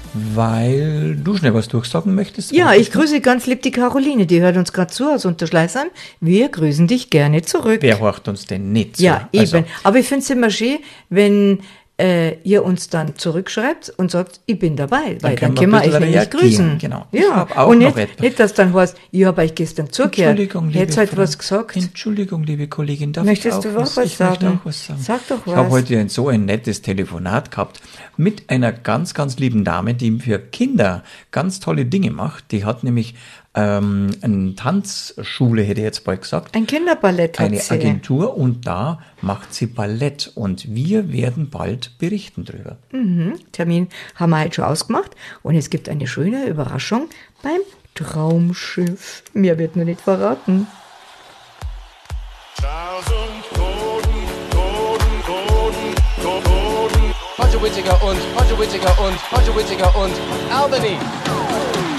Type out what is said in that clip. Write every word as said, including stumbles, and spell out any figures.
weil du schnell was durchsagen möchtest. Ja, ich grüße ganz lieb die Caroline, die hört uns gerade zu aus Unterschleißheim. Wir grüßen dich gerne zurück. Wer hört uns denn nicht zu? Ja, eben. Also, aber ich finde es immer schön, wenn äh, ihr uns dann zurückschreibt und sagt, ich bin dabei, weil dann können wir euch nämlich grüßen. Genau. Ich Ja, hab auch und noch nicht, etwas. nicht, dass dann heißt, ich habe euch gestern zugehört. Entschuldigung, liebe Hättest halt Frau. was gesagt. Entschuldigung, liebe Kollegin, darf Möchtest ich auch du auch was, was ich möchte sagen? auch was sagen? Sag doch Ich habe was. heute ein, so ein nettes Telefonat gehabt mit einer ganz, ganz lieben Dame, die für Kinder ganz tolle Dinge macht. Die hat nämlich ähm, eine Tanzschule, hätte ich jetzt bald gesagt. Ein Kinderballett hat Eine sie. Agentur und da macht sie Ballett und wir werden bald berichten drüber. Termin haben wir heute schon ausgemacht und es gibt eine schöne Überraschung beim Traumschiff. Mir wird nur nicht verraten. Roger Whittaker und Roger Whittaker und Roger Whittaker und Albany.